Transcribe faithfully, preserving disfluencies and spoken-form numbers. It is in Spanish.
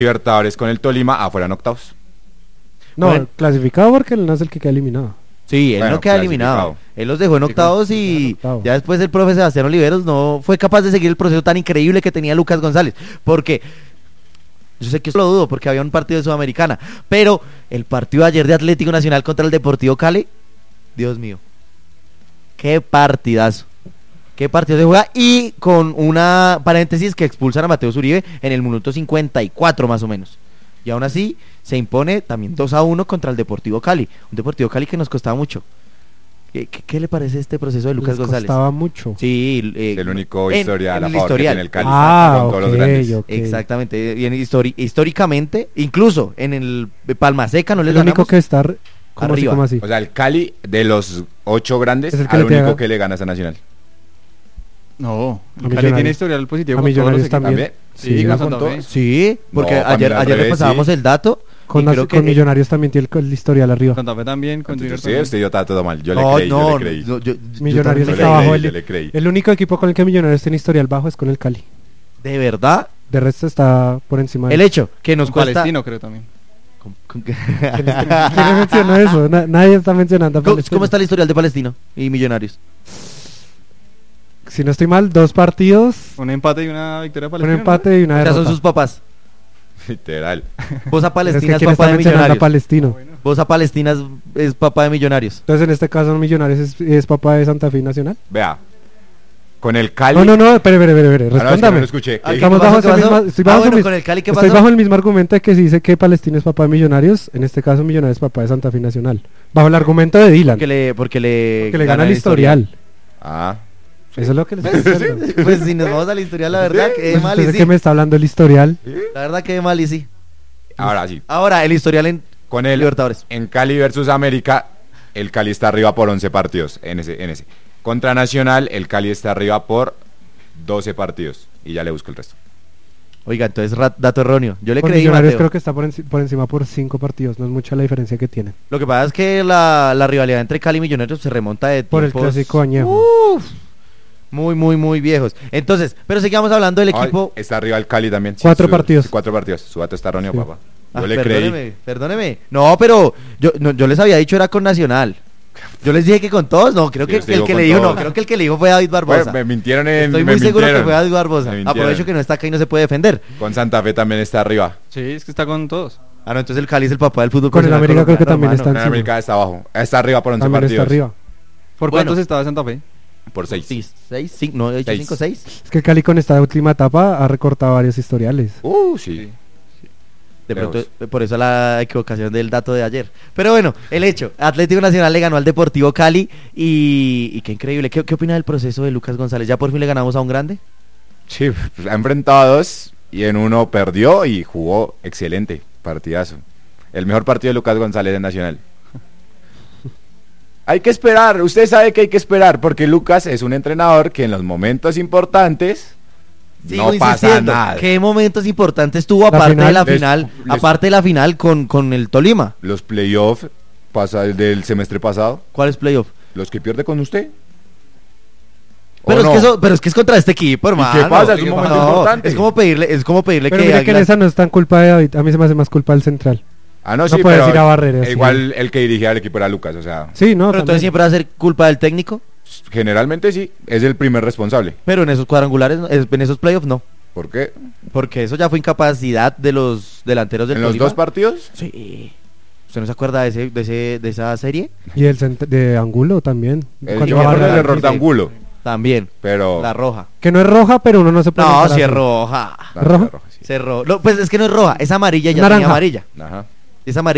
Libertadores con el Tolima, afuera en octavos. No, Bueno. clasificado porque él no es el que queda eliminado. Sí, él Bueno, no queda clasificado. eliminado. Él los dejó en octavos Sí, y en octavos. ya después el profe Sebastián Oliveros no fue capaz de seguir el proceso tan increíble que tenía Lucas González. Porque yo sé que eso lo dudo porque había un partido de Sudamericana, pero el partido de ayer de Atlético Nacional contra el Deportivo Cali, Dios mío, qué partidazo. Qué partido se juega y con una paréntesis que expulsan a Mateo Uribe en el minuto cincuenta y cuatro más o menos. Y aún así se impone también dos a uno contra el Deportivo Cali. Un Deportivo Cali que nos costaba mucho. ¿Qué, qué, qué le parece este proceso de Lucas Les González? costaba mucho. Sí, eh, El único en- historial en a el favor que historial. tiene el Cali. Ah, con todos los ok, grandes. ok. Exactamente. Y en histori- históricamente, incluso en el Palma Seca no les El único ganamos. que está r- como así, Arriba. como así. O sea, el Cali de los ocho grandes, Es el que al le único pega. que le gana a Nacional. No, A el Cali Millonarios. tiene historial positivo A con todos los Millonarios equipos. también. Sí, Sí, con con Santa todos. Fe. Sí, porque No, para mí ayer, al ayer revés, repasábamos sí. el dato. Con, y las- creo que, con Millonarios también tiene el, el historial arriba. Santa Fe también, con Junior Entonces, sí, también. usted dio todo mal. Yo le No, creí, no, yo le creí. no, yo- yo Millonarios Yo también le está le abajo. creí, El, yo le creí. el único equipo con el que Millonarios tiene historial bajo es con el Cali. creí. De verdad, De resto está por encima de el hecho que nos Con cuesta. Palestino creo también. Con- con- ¿Quién mencionó eso? Na- nadie está mencionando a ¿Cómo, Palestino. cómo está el historial de Palestino y Millonarios? Si no estoy mal, dos partidos, Un empate y una victoria un palestina. empate y una O sea, derrota. son sus papás. Literal. Vos a Es Palestina que es quién está papá de mencionando a Millonarios. Palestino. Vos a Palestina es, es papá de Millonarios. Entonces, en este caso, Millonarios es, es papá de Santa Fe Nacional. Vea, con el Cali. No, no, no, espere, espere, espere, espere, Ah, no, es que no respóndame. lo escuché. Ah, ¿qué Estamos pasó? bajo ¿Qué ese pasó? misma- estoy Ah, bajo bueno, mis- con el Cali, ¿qué Estoy pasó? bajo el mismo argumento de que si dice que Palestino es papá de Millonarios, en este caso Millonarios es papá de Santa Fe Nacional. Bajo el argumento de Dylan, Porque le, porque le, que le gana el historial. Ah, Eso es lo que les estoy diciendo. Pues si nos vamos al historial, la verdad que Pues mal y usted sí. que me está hablando el historial. La verdad que mal y sí. ahora sí. Ahora, el historial en Con el Libertadores. en Cali versus América, el Cali está arriba por once partidos en ese, en ese. Contra Nacional, el Cali está arriba por doce partidos y ya le busco el resto. Oiga, entonces ra- dato erróneo. Yo le Con creí, Millonarios Mateo. creo que está por, enci- por encima por cinco partidos. No es mucha la diferencia que tienen. Lo que pasa es que la, la rivalidad entre Cali y Millonarios se remonta de Por el tiempos, clásico añejo. uf, muy, muy, muy viejos. Entonces, pero seguimos hablando del equipo. Ay, está arriba el Cali también. Sí, Cuatro su- partidos. Cuatro partidos. Su dato está erróneo, Sí. papá. Yo Ah, le perdóneme, creí. perdóneme. No, pero yo, no, yo les había dicho era con Nacional. Yo les dije que con todos, no, creo Sí, que usted el dijo que con le dijo, no, todos. creo que el que le dijo fue David Barbosa. Bueno, me mintieron en. Estoy me muy seguro que mintieron. fue David Barbosa. Me mintieron. Aprovecho que no está acá y no se puede defender. Con Santa Fe también está arriba. Sí, es que está con todos. Ah, no, entonces el Cali es el papá del fútbol Con el profesional América creo que colombiano, también hermano. está En América está abajo. Está arriba por once También está partidos. arriba. ¿Por Bueno. cuántos estaba Santa Fe? Por seis. Sí, seis, cinco, no, he dicho Seis. cinco, seis. Es que Cali con esta última etapa ha recortado varios historiales. Uh, sí. De Lejos. pronto, eh, por eso la equivocación del dato de ayer. Pero bueno, el hecho, Atlético Nacional le ganó al Deportivo Cali y, y qué increíble. ¿Qué, ¿Qué opina del proceso de Lucas González? ¿Ya por fin le ganamos a un grande? Sí, pues, ha enfrentado a dos y en uno perdió y jugó excelente. Partidazo. El mejor partido de Lucas González en Nacional. Hay que esperar, usted sabe que hay que esperar porque Lucas es un entrenador que en los momentos importantes Sigo no pasa insistiendo, nada. ¿qué momentos importantes tuvo La aparte de la final. final, Les- les- aparte de la final con, con el Tolima? Los playoffs pasa del semestre pasado, ¿Cuál es playoff? los que pierde con usted. ¿O Pero es, no? que eso, pero es que es contra este equipo, hermano. qué pasa? Es un No, momento importante. Es como pedirle, es como pedirle Pero que mire que en Águilas- esa no es tan culpa de David. A mí se me hace más culpa del central. Ah, no, no sí, puedes pero ir a barrer así. igual el que dirigía al equipo era Lucas, o sea, Sí, no. Pero entonces también. siempre va a ser culpa del técnico. generalmente sí, es el primer responsable. Pero en esos cuadrangulares, no, es- en esos playoffs no. ¿Por qué? Porque eso ya fue incapacidad de los delanteros del ¿En los Tolima. dos partidos? Sí. ¿Usted no se acuerda de, ese, de, ese, de esa serie? Y el cent- de Angulo también. El, Cuando yo me acuerdo barra- del error de sí. Angulo, También. pero... La roja. Que no es roja, pero uno no se puede. No, meter si es así. roja. No, ¿Roja? la roja, sí. Se ro- no, pues es que no es roja, es amarilla y ya Naranja. tenía amarilla. Ajá. Es amarilla.